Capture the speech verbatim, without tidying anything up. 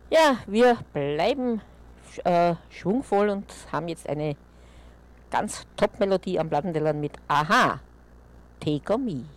Ja, wir bleiben äh, schwungvoll und haben jetzt eine ganz Top-Melodie am Plattenteller mit Aha, Take on Me.